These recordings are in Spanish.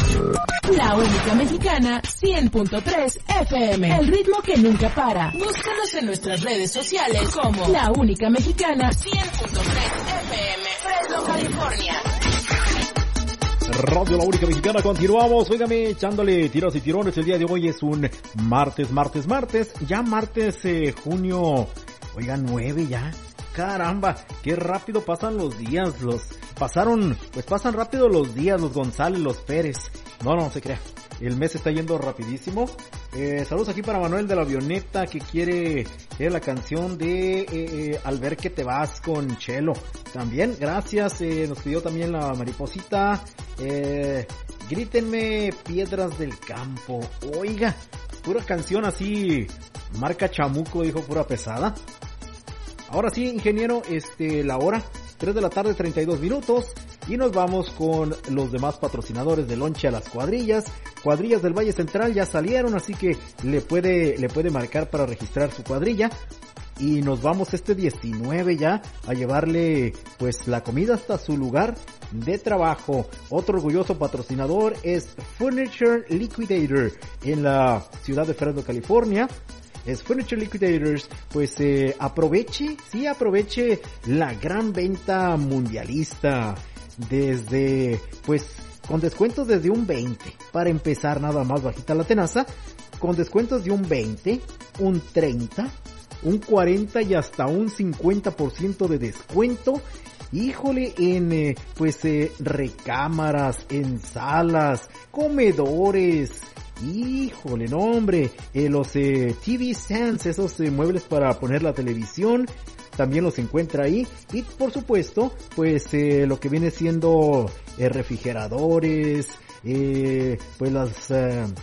La única mexicana 100.3 FM. El ritmo que nunca para. Búscanos en nuestras redes sociales como La única mexicana 100.3 FM. Fresno, California. Radio La Única Mexicana, continuamos, óigame, echándole tiros y tirones. El día de hoy es un martes, ya martes, junio, oigan, 9 ya, caramba, qué rápido pasan los días, pasan rápido los días, los González, los Pérez, no se crea, el mes está yendo rapidísimo. Saludos aquí para Manuel de la Avioneta, que quiere la canción de Al ver que te vas con Chelo. También, gracias, nos pidió también la Mariposita, grítenme Piedras del Campo. Oiga, pura canción así, marca Chamuco, dijo, pura pesada. Ahora sí, ingeniero, la hora, 3 de la tarde, 32 minutos. Y nos vamos con los demás patrocinadores de Lonche a las Cuadrillas. Cuadrillas del Valle Central ya salieron, así que le puede marcar para registrar su cuadrilla. Y nos vamos 19 ya a llevarle pues la comida hasta su lugar de trabajo. Otro orgulloso patrocinador es Furniture Liquidator en la ciudad de Fresno, California. Es Furniture Liquidators, pues aproveche la gran venta mundialista desde, pues, con descuentos desde un 20, para empezar nada más bajita la tenaza, con descuentos de un 20, un 30, un 40 y hasta un 50% de descuento. Híjole, en recámaras, en salas, comedores. Híjole, no hombre, los TV stands, esos muebles para poner la televisión, también los encuentra ahí. Y por supuesto, pues lo que viene siendo refrigeradores, pues las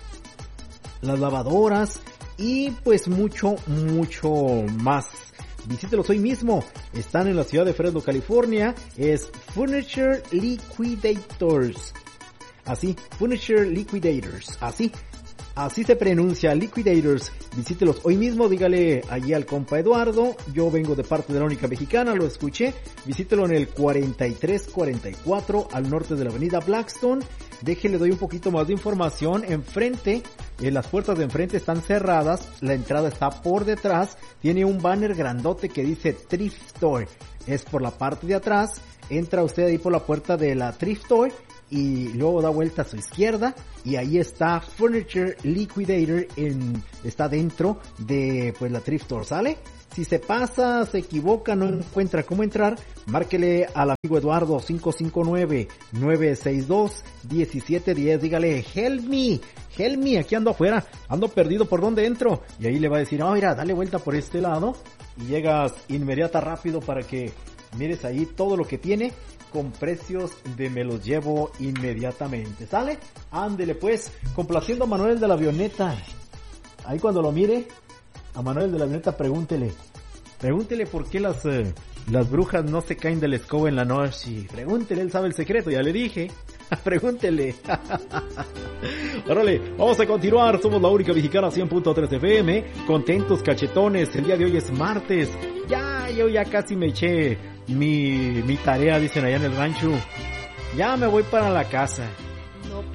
lavadoras y pues mucho más. Visítelos hoy mismo, están en la ciudad de Fresno, California, es Furniture Liquidators. Así, Furniture Liquidators, así se pronuncia, Liquidators. Visítelos hoy mismo, dígale allí al compa Eduardo, yo vengo de parte de La Única Mexicana, lo escuché. Visítelo en el 4344 al norte de la avenida Blackstone. Le doy un poquito más de información. Enfrente, las puertas de enfrente están cerradas, la entrada está por detrás, tiene un banner grandote que dice Thrift Store, es por la parte de atrás. Entra usted ahí por la puerta de la Thrift Store y luego da vuelta a su izquierda y ahí está Furniture Liquidator, está dentro de pues la Thrift Store, ¿sale? Si se pasa, se equivoca, no encuentra cómo entrar, márquele al amigo Eduardo 559-962-1710, dígale, help me, aquí ando afuera, ando perdido, ¿por dónde entro? Y ahí le va a decir, mira, dale vuelta por este lado y llegas inmediata rápido para que mires ahí todo lo que tiene con precios de me los llevo inmediatamente, ¿sale? Ándele pues, complaciendo a Manuel de la Avioneta. Ahí cuando lo mire, a Manuel de la Avioneta pregúntele por qué las brujas no se caen del escoba en la noche. Pregúntele, él sabe el secreto, ya le dije. Pregúntele. Órale, vamos a continuar, somos La Única Mexicana 100.3 FM, contentos cachetones, el día de hoy es martes, yo ya casi me eché mi tarea, dicen allá en el rancho, ya me voy para la casa.